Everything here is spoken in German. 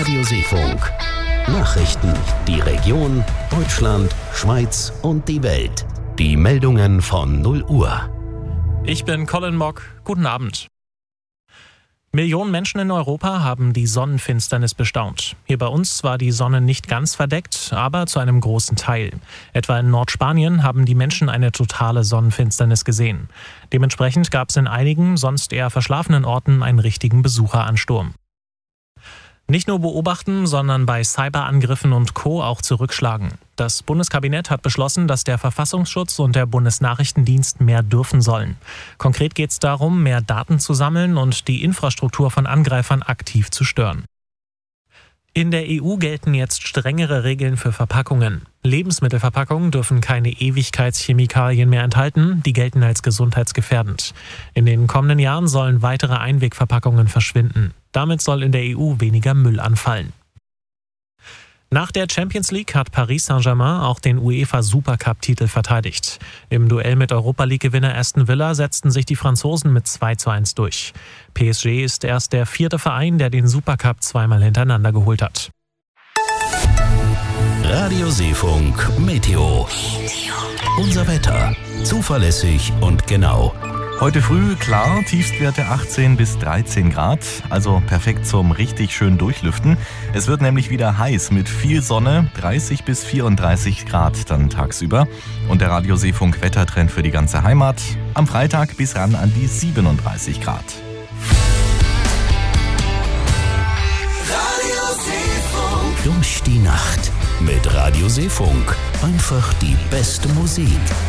Radioseefunk. Nachrichten, die Region, Deutschland, Schweiz und die Welt. Die Meldungen von 0 Uhr. Ich bin Colin Mock. Guten Abend. Millionen Menschen in Europa haben die Sonnenfinsternis bestaunt. Hier bei uns war die Sonne nicht ganz verdeckt, aber zu einem großen Teil. Etwa in Nordspanien haben die Menschen eine totale Sonnenfinsternis gesehen. Dementsprechend gab es in einigen, sonst eher verschlafenen Orten einen richtigen Besucheransturm. Nicht nur beobachten, sondern bei Cyberangriffen und Co. auch zurückschlagen. Das Bundeskabinett hat beschlossen, dass der Verfassungsschutz und der Bundesnachrichtendienst mehr dürfen sollen. Konkret geht es darum, mehr Daten zu sammeln und die Infrastruktur von Angreifern aktiv zu stören. In der EU gelten jetzt strengere Regeln für Verpackungen. Lebensmittelverpackungen dürfen keine Ewigkeitschemikalien mehr enthalten, die gelten als gesundheitsgefährdend. In den kommenden Jahren sollen weitere Einwegverpackungen verschwinden. Damit soll in der EU weniger Müll anfallen. Nach der Champions League hat Paris Saint-Germain auch den UEFA Supercup-Titel verteidigt. Im Duell mit Europa-League-Gewinner Aston Villa setzten sich die Franzosen mit 2:1 durch. PSG ist erst der 4. Verein, der den Supercup zweimal hintereinander geholt hat. Radioseefunk Meteo. Unser Wetter. Zuverlässig und genau. Heute früh klar, Tiefstwerte 18 bis 13 Grad, also perfekt zum richtig schön Durchlüften. Es wird nämlich wieder heiß mit viel Sonne, 30 bis 34 Grad dann tagsüber. Und der Radioseefunk Wettertrend für die ganze Heimat, am Freitag bis ran an die 37 Grad. Durch die Nacht mit Radioseefunk. Einfach die beste Musik.